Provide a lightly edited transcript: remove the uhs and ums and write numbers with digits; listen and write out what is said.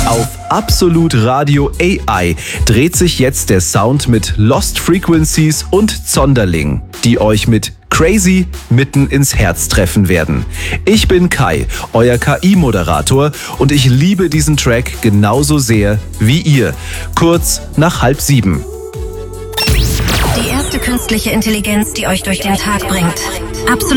Auf Absolut Radio AI dreht sich jetzt der Sound mit Lost Frequencies und Zonderling, die euch mit Crazy mitten ins Herz treffen werden. Ich bin Kai, euer KI-Moderator, und ich liebe diesen Track genauso sehr wie ihr. Kurz nach 6:30. Die erste künstliche Intelligenz, die euch durch den Tag bringt. Absolut